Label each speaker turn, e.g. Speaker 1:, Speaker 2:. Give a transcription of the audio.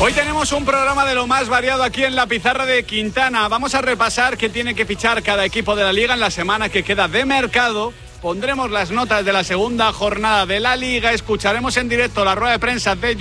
Speaker 1: Hoy tenemos un programa de lo más variado aquí en la pizarra de Quintana. Vamos a repasar qué tiene que fichar cada equipo de la Liga en la semana que queda de mercado. Pondremos las notas de la segunda jornada de la Liga. Escucharemos en directo la rueda de prensa de